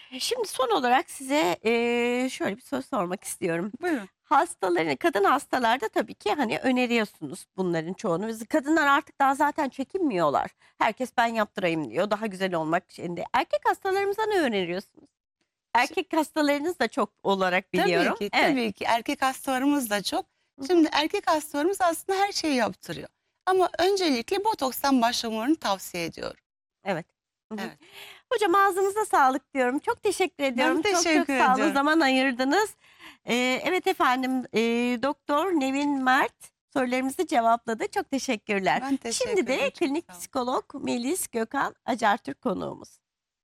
Şimdi son olarak size, şöyle bir soru sormak istiyorum. Buyurun. Kadın hastalarda tabii ki, hani, öneriyorsunuz bunların çoğunu. Kadınlar artık daha zaten çekinmiyorlar. Herkes ben yaptırayım diyor, daha güzel olmak şeyinde. Erkek hastalarımıza ne öneriyorsunuz? Şi Erkek hastalarınız da çok olarak Tabii biliyorum. ki, Evet. tabii ki. Erkek hastalarımız da çok. Hı hı. Şimdi erkek hastalarımız aslında her şeyi yaptırıyor. Ama öncelikle botokstan başlamalarını tavsiye ediyorum. Evet. Hı hı. Evet. Hocam ağzınıza sağlık diyorum. Çok teşekkür Ben ediyorum. Çok çok teşekkür sağ olun, ediyorum. zaman ayırdınız. Evet efendim, Doktor Nevin Mert sorularımızı cevapladı. Çok teşekkürler. Ben Şimdi teşekkür de ederim. Çok klinik sağ olun. psikolog Melis Gökhan Acartürk konuğumuz.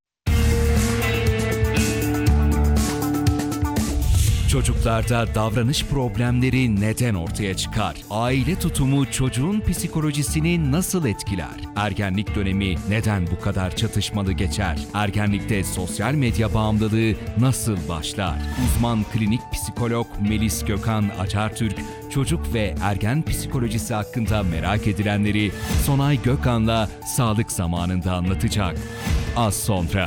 Çocuklarda davranış problemleri neden ortaya çıkar? Aile tutumu çocuğun psikolojisini nasıl etkiler? Ergenlik dönemi neden bu kadar çatışmalı geçer? Ergenlikte sosyal medya bağımlılığı nasıl başlar? Uzman klinik psikolog Melis Gökhan Acartürk, çocuk ve ergen psikolojisi hakkında merak edilenleri Sonay Gökhan'la Sağlık Zamanı'nda anlatacak. Az sonra.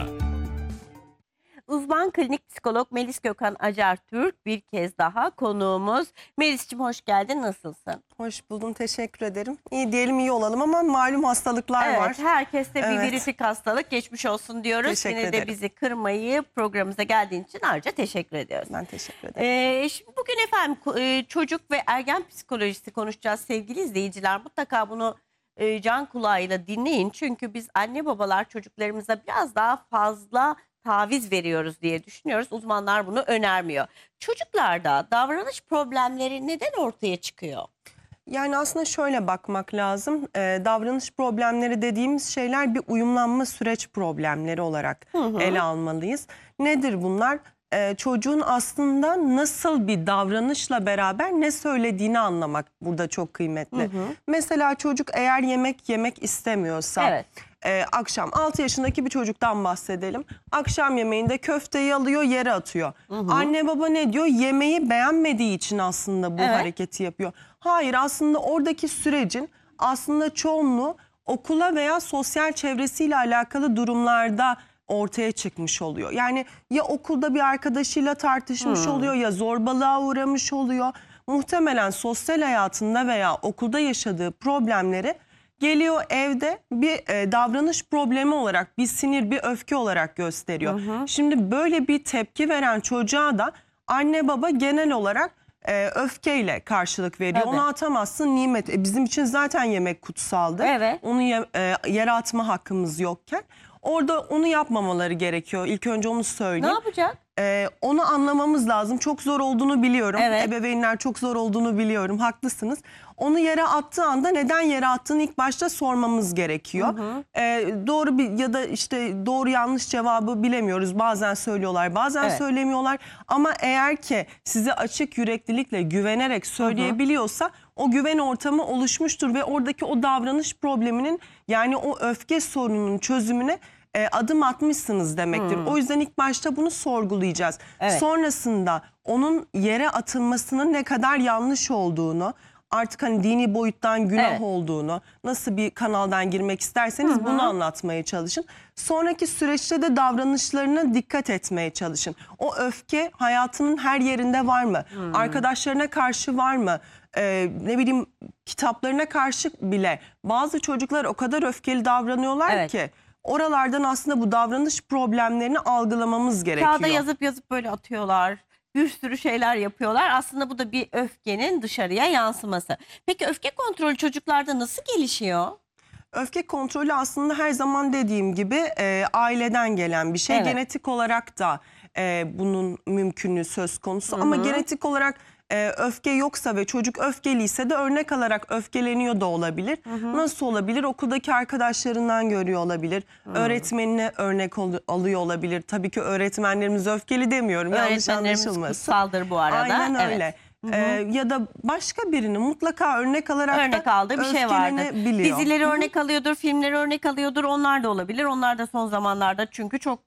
Uzman klinik psikolog Melis Gökhan Acartürk bir kez daha konuğumuz. Melis'ciğim hoş geldin. Nasılsın? Hoş buldum, teşekkür ederim. İyi diyelim, iyi olalım ama malum hastalıklar var. Evet, herkeste bir Evet. virüsik hastalık, geçmiş olsun diyoruz. Teşekkür Yine de ederim. bizi kırmayı, programımıza geldiğin için ayrıca teşekkür ediyoruz. Ben teşekkür ederim. Şimdi bugün efendim çocuk ve ergen psikolojisi konuşacağız sevgili izleyiciler. Mutlaka bunu can kulağıyla dinleyin. Çünkü biz anne babalar çocuklarımıza biraz daha fazla taviz veriyoruz diye düşünüyoruz. Uzmanlar bunu önermiyor. Çocuklarda davranış problemleri neden ortaya çıkıyor? Yani aslında şöyle bakmak lazım. Davranış problemleri dediğimiz şeyler bir uyumlanma süreç problemleri olarak Hı hı. ele almalıyız. Nedir bunlar? Çocuğun aslında nasıl bir davranışla beraber ne söylediğini anlamak burada çok kıymetli. Hı hı. Mesela çocuk eğer yemek istemiyorsa... Evet. Akşam 6 yaşındaki bir çocuktan bahsedelim. Akşam yemeğinde köfteyi alıyor, yere atıyor. Hı hı. Anne baba ne diyor? Yemeği beğenmediği için aslında bu Evet. hareketi yapıyor. Hayır, aslında oradaki sürecin aslında çoğunluğu okula veya sosyal çevresiyle alakalı durumlarda ortaya çıkmış oluyor. Yani ya okulda bir arkadaşıyla tartışmış oluyor, ya zorbalığa uğramış oluyor. Muhtemelen sosyal hayatında veya okulda yaşadığı problemleri geliyor evde bir davranış problemi olarak, bir sinir, bir öfke olarak gösteriyor. Şimdi böyle bir tepki veren çocuğa da anne baba genel olarak öfkeyle karşılık veriyor. Tabii. Onu atamazsın, nimet. Bizim için zaten yemek kutsaldı. Evet. Onu yere atma hakkımız yokken. Orada onu yapmamaları gerekiyor. İlk önce onu Ne söyleyeyim. yapacak? Onu anlamamız lazım. Çok zor olduğunu biliyorum. Evet. Ebeveynler çok zor olduğunu biliyorum. Haklısınız. Onu yere attığı anda neden yere attığını ilk başta sormamız gerekiyor. Doğru bir ya da işte doğru yanlış cevabı bilemiyoruz. Bazen söylüyorlar, bazen Evet. söylemiyorlar. Ama eğer ki size açık yüreklilikle güvenerek söyleyebiliyorsa o güven ortamı oluşmuştur ve oradaki o davranış probleminin, yani o öfke sorununun çözümüne adım atmışsınız demektir. O yüzden ilk başta bunu sorgulayacağız. Evet. Sonrasında onun yere atılmasının ne kadar yanlış olduğunu, artık hani dini boyuttan günah Evet. olduğunu, nasıl bir kanaldan girmek isterseniz bunu anlatmaya çalışın. Sonraki süreçte de davranışlarına dikkat etmeye çalışın. O öfke hayatının her yerinde var mı? Arkadaşlarına karşı var mı? Ne bileyim, kitaplarına karşı bile bazı çocuklar o kadar öfkeli davranıyorlar Evet. ki oralardan aslında bu davranış problemlerini algılamamız gerekiyor. Kağıda yazıp böyle atıyorlar. Bir sürü şeyler yapıyorlar. Aslında bu da bir öfkenin dışarıya yansıması. Peki öfke kontrolü çocuklarda nasıl gelişiyor? Öfke kontrolü aslında her zaman dediğim gibi aileden gelen bir şey. Evet. Genetik olarak da bunun mümkünlüğü söz konusu. Ama genetik olarak öfke yoksa ve çocuk öfkeliyse de örnek alarak öfkeleniyor da olabilir. Nasıl olabilir? Okuldaki arkadaşlarından görüyor olabilir. Öğretmenine örnek alıyor olabilir. Tabii ki öğretmenlerimiz öfkeli demiyorum. Yanlış Öğretmenlerimiz anlaşılmasın. kutsaldır bu arada. Aynen öyle. Evet. Ya da başka birini mutlaka örnek alarak Örnek da aldığı bir şey vardır. öfkelenebiliyor. Dizileri örnek alıyordur, filmleri örnek alıyordur. Onlar da olabilir. Onlar da son zamanlarda çünkü çok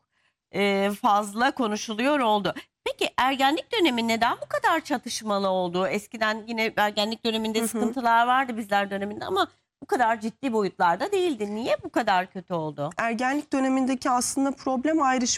fazla konuşuluyor oldu. Peki ergenlik dönemi neden bu kadar çatışmalı oldu? Eskiden yine ergenlik döneminde sıkıntılar vardı, bizler döneminde, ama bu kadar ciddi boyutlarda değildi. Niye bu kadar kötü oldu? Ergenlik dönemindeki aslında problem